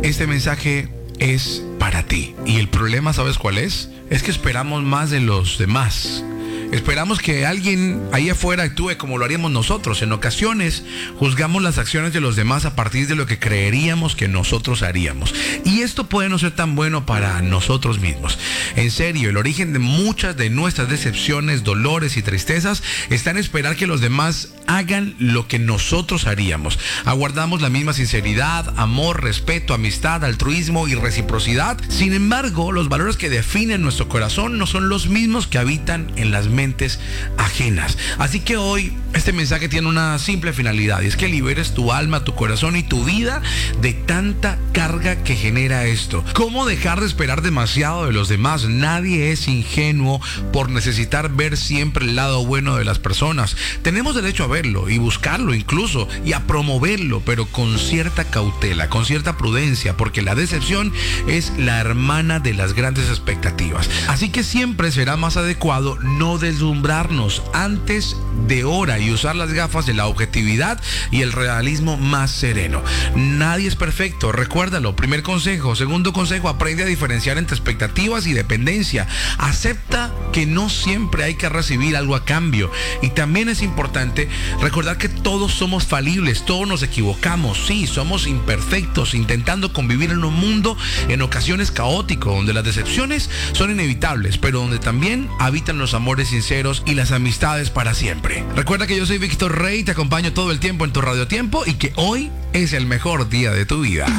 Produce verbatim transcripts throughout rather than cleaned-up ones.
este mensaje es para ti. Y el problema, ¿sabes cuál es? Es que esperamos más de los demás. Esperamos que alguien ahí afuera actúe como lo haríamos nosotros. En ocasiones juzgamos las acciones de los demás a partir de lo que creeríamos que nosotros haríamos. Y esto puede no ser tan bueno para nosotros mismos. En serio, el origen de muchas de nuestras decepciones, dolores y tristezas está en esperar que los demás hagan lo que nosotros haríamos. Aguardamos la misma sinceridad, amor, respeto, amistad, altruismo y reciprocidad. Sin embargo, los valores que definen nuestro corazón no son los mismos que habitan en las mentes ajenas. Así que hoy este mensaje tiene una simple finalidad, y es que liberes tu alma, tu corazón y tu vida de tanta carga que genera esto. ¿Cómo dejar de esperar demasiado de los demás? Nadie es ingenuo por necesitar ver siempre el lado bueno de las personas. Tenemos derecho a verlo y buscarlo incluso y a promoverlo, pero con cierta cautela, con cierta prudencia, porque la decepción es la hermana de las grandes expectativas. Así que siempre será más adecuado no deslumbrarnos antes de hora y usar las gafas de la objetividad y el realismo más sereno. Nadie es perfecto, recuérdalo. Primer consejo. Segundo consejo, aprende a diferenciar entre expectativas y dependencia. Acepta que no siempre hay que recibir algo a cambio. Y también es importante recordar que todos somos falibles, todos nos equivocamos, sí, somos imperfectos, intentando convivir en un mundo en ocasiones caótico, donde las decepciones son inevitables, pero donde también habitan los amores sinceros y las amistades para siempre. Recuerda que yo soy Víctor Rey, te acompaño todo el tiempo en tu Radio Tiempo y que hoy es el mejor día de tu vida.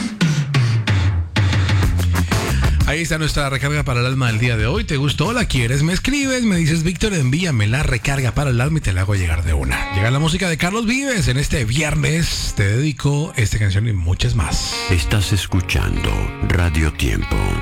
Ahí está nuestra recarga para el alma del día de hoy. ¿Te gustó? ¿La quieres? Me escribes, me dices, Víctor, envíame la recarga para el alma y te la hago llegar de una. Llega la música de Carlos Vives en este viernes. Te dedico esta canción y muchas más. Estás escuchando Radio Tiempo.